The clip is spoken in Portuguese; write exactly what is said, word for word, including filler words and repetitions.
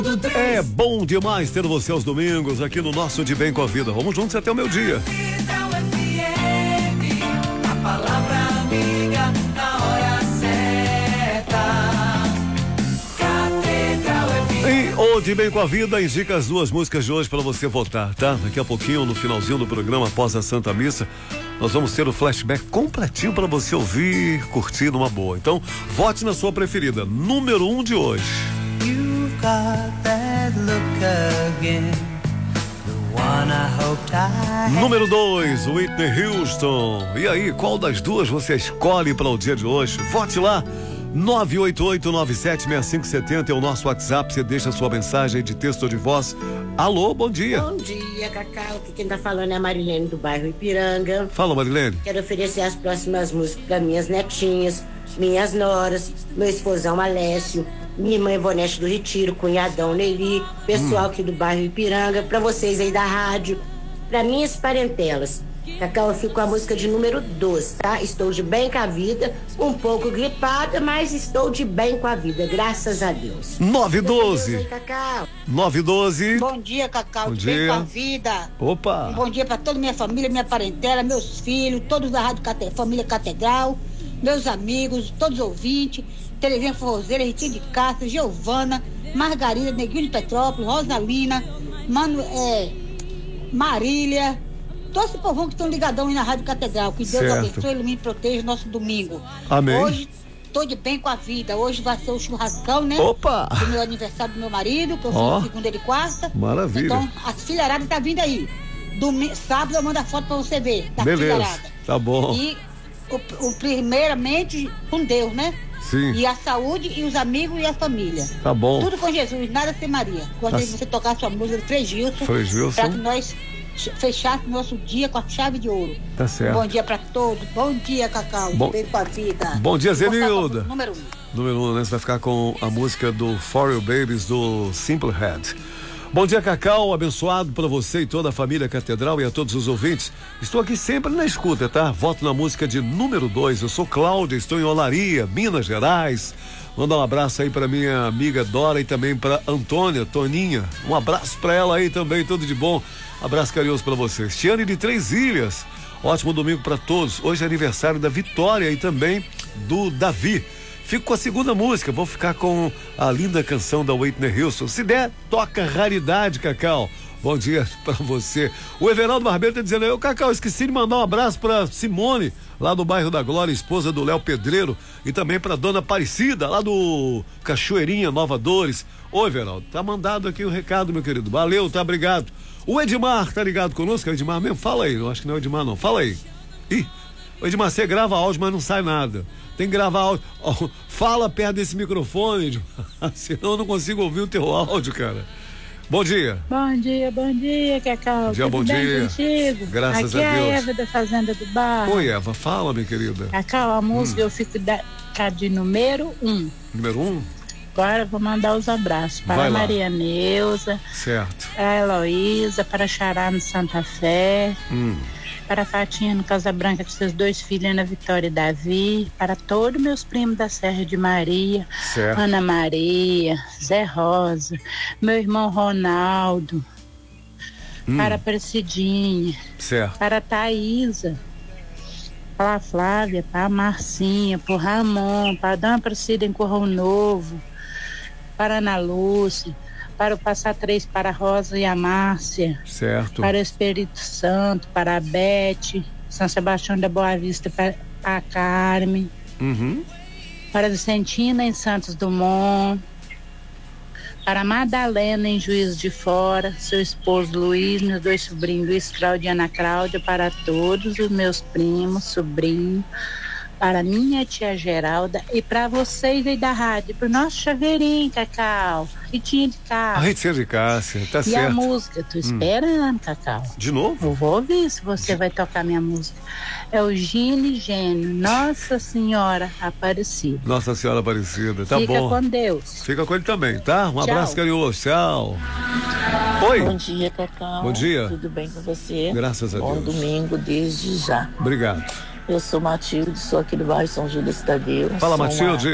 É bom demais ter você aos domingos aqui no nosso De Bem com a Vida. Vamos juntos até o meu dia. A palavra amiga na hora certa. Catedral F M. E o De Bem com a Vida indica as duas músicas de hoje para você votar, tá? Daqui a pouquinho, no finalzinho do programa, após a Santa Missa, nós vamos ter o flashback completinho para você ouvir, curtir numa boa. Então, vote na sua preferida. Número um de hoje. You've got that look again. The one I hoped I had. Número dois, Whitney Houston. E aí, qual das duas você escolhe para o dia de hoje? Vote lá. nove oito oito nove sete seis cinco sete zero é o nosso WhatsApp. Você deixa a sua mensagem de texto ou de voz. Alô, bom dia. Bom dia, Cacau. Aqui quem tá falando é a Marilene do bairro Ipiranga. Fala, Marilene. Quero oferecer as próximas músicas para minhas netinhas, minhas noras, meu esposão Alessio, minha irmã Ivonete do Retiro, cunhadão Neili, pessoal Hum. aqui do bairro Ipiranga, para vocês aí da rádio, para minhas parentelas. Cacau, eu fico com a música de número doze, tá? Estou de bem com a vida, um pouco gripada, mas estou de bem com a vida, graças a Deus. nove Fica com Deus doze. aí, Cacau. nove doze. Bom dia, Cacau. Bom de bem dia. com a vida. Opa. Um bom dia para toda minha família, minha parentela, meus filhos, todos da Rádio Cate- Família Catedral, meus amigos, todos os ouvintes, Terezinha Forrozeira, Ritinho de Castro, Giovana, Margarida, Neguinho de Petrópolis, Rosalina, Mano, é, Marília, todo esse povão que estão ligadão aí na Rádio Catedral. Que Deus Certo. abençoe, ilumine e proteja nosso domingo. Amém. Hoje tô de bem com a vida. Hoje vai ser o churrascão, né? Opa. Do meu aniversário do meu marido, que eu Ó. fiz segunda e quarta. Maravilha. Então, as filharadas tá vindo aí. Domingo, sábado eu mando a foto pra você ver. Da Beleza. filharada. Tá bom. E o, o primeiramente com Deus, né? Sim. E a saúde e os amigos e a família. Tá bom. Tudo com Jesus, nada sem Maria. Gostaria Tá. de você tocar a sua música do Frei Gilson. Frei Gilson. Pra que nós fechássemos nosso dia com a chave de ouro. Tá certo. Bom dia pra todos. Bom dia, Cacau. Bom- Bem com a vida. Bom dia, Vou botar Zenilda. como Número um. Número um, né? Você vai ficar com a música do For You Babies do Simple Head. Bom dia, Cacau, abençoado para você e toda a família Catedral e a todos os ouvintes. Estou aqui sempre na escuta, tá? Voto na música de número dois. Eu sou Cláudia, estou em Olaria, Minas Gerais. Mandar um abraço aí para minha amiga Dora e também para Antônia, Toninha. Um abraço para ela aí também, tudo de bom. Abraço carinhoso para vocês. Tiane de Três Ilhas. Ótimo domingo para todos. Hoje é aniversário da Vitória e também do Davi. Fico com a segunda música, vou ficar com a linda canção da Whitney Houston. Se der, toca Raridade, Cacau. Bom dia pra você. O Everaldo Barbeiro tá dizendo aí, ô Cacau, esqueci de mandar um abraço pra Simone, lá do bairro da Glória, esposa do Léo Pedreiro, e também pra Dona Aparecida, lá do Cachoeirinha, Nova Dores. Ô Everaldo, tá mandado aqui o recado, meu querido. Valeu, tá, obrigado. O Edmar, tá ligado conosco? É o Edmar mesmo? Fala aí, eu acho que não é o Edmar não, fala aí. Ih, o Edmar, você grava áudio, mas não sai nada. Tem que gravar áudio. Ó, fala perto desse microfone, Edmar, senão eu não consigo ouvir o teu áudio, cara. Bom dia. Bom dia, bom dia, Cacau. Bom dia, Tudo bom bem dia. contigo? Graças Aqui a é Deus. a Eva da Fazenda do Bar. Oi, Eva, fala, minha querida. Cacau, a música Hum. eu fico da, cá de número um. Número um? Agora eu vou mandar os abraços para Vai a lá. Maria Neuza, Certo. para a Heloísa, para a Xará no Santa Fé, Hum. para a Fatinha no Casa Branca com seus dois filhos, Ana Vitória e Davi, para todos meus primos da Serra de Maria, Certo. Ana Maria, Zé Rosa, meu irmão Ronaldo, Hum. para a Precidinha, Certo. para a Thaísa, para a Flávia, para a Marcinha, para o Ramon, para a Dona Aparecida em Corrão Novo, para a Ana Lúcia, para o Passar Três, para a Rosa e a Márcia, Certo. para o Espírito Santo, para a Bete, São Sebastião da Boa Vista, para a Carmen, Uhum. para a Vicentina em Santos Dumont, para a Madalena em Juiz de Fora, seu esposo Luiz, meus dois sobrinhos Luiz Cláudio e Ana Cláudia, para todos os meus primos, sobrinhos, para minha tia Geralda e para vocês aí da rádio, para o nosso chaveirinho, Cacau, Ritinha de A Cacau. Ritinha de Cássia, tá E certo. a música, tô esperando, Cacau. De novo? Eu vou ouvir se você vai tocar minha música. É o Gine Gênio, Nossa Senhora Aparecida. Nossa Senhora Aparecida, tá Fica bom. com Deus. Fica com ele também, tá? Um Tchau. abraço carinhoso, tchau. Oi. Bom dia, Cacau. Bom dia. Tudo bem com você? Graças a Bom Deus. domingo desde já. Obrigado. Eu sou Matilde, sou aqui do bairro São Judas Tadeu. Fala, Sou uma Matilde.